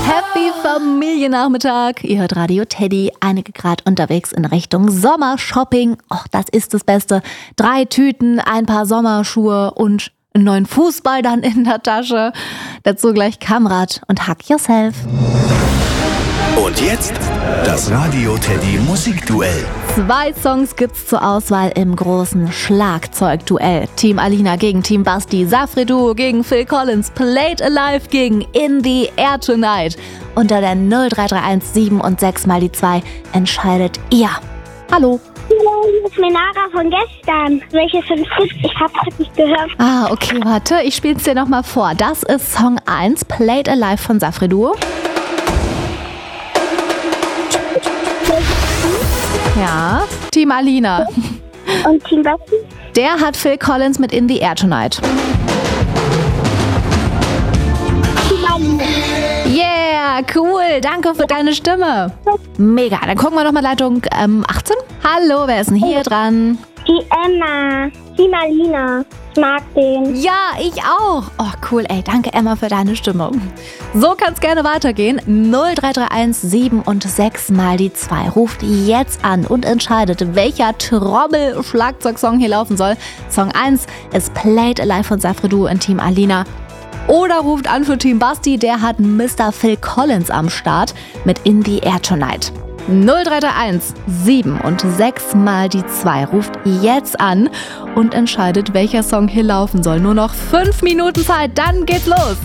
Happy Familiennachmittag. Ihr hört Radio Teddy. Einige Grad unterwegs in Richtung Sommershopping. Och, das ist das Beste. 3 Tüten, ein paar Sommerschuhe und einen neuen Fußball dann in der Tasche. Dazu gleich Kamrad und Hug Yourself. Und jetzt das Radio Teddy Musikduell. 2 Songs gibt's zur Auswahl im großen Schlagzeugduell. Team Alina gegen Team Basti, Safri-Duo gegen Phil Collins, Played Alive gegen In the Air Tonight. Unter der 0331 7 und 6 mal die 2 entscheidet ihr. Hallo. Hallo, hier ist Menara von gestern. Welche 5 gibt? Ich hab's nicht gehört. Ah, okay, warte, ich spiel's dir nochmal vor. Das ist Song 1, Played Alive von Safri-Duo. Ja, Team Alina. Und Team Basti? Der hat Phil Collins mit In the Air Tonight. Team Alina. Yeah, cool, danke für deine Stimme. Mega, dann gucken wir nochmal Leitung 18. Hallo, wer ist denn hier dran? Die Emma. Team Alina. Ich mag den. Ja, ich auch. Oh, cool, ey, danke Emma für deine Stimme. So kann's gerne weitergehen. 0331 7 und 6 mal die 2. Ruft jetzt an und entscheidet, welcher Trommel-Schlagzeugsong hier laufen soll. Song 1 ist Played Alive von Safri-Duo in Team Alina. Oder ruft an für Team Basti, der hat Mr. Phil Collins am Start mit In the Air Tonight. 0331 7 und 6 mal die 2. Ruft jetzt an und entscheidet, welcher Song hier laufen soll. Nur noch 5 Minuten Zeit, dann geht's los.